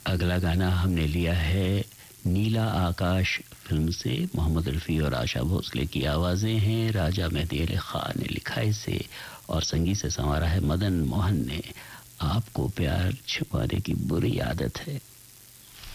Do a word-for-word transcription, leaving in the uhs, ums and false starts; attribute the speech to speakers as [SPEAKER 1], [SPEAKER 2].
[SPEAKER 1] अगला गाना हमने लिया है नीला आकाश फिल्म से। मोहम्मद रफ़ी और आशा भोसले की आवाज़ें हैं। राजा मेहदी अली खान ने लिखा इसे और संगीत से संवारा है मदन मोहन ने। आपको प्यार छुपाने की बुरी आदत है।